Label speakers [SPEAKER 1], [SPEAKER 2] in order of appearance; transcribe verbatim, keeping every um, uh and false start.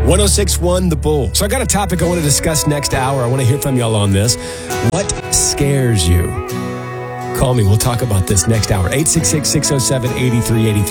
[SPEAKER 1] one oh six point one The Bull. So I got a topic I want to discuss next hour. I want to hear from y'all on this. What scares you? Call me. We'll talk about this next hour. eight six six, six oh seven, eight three eight three.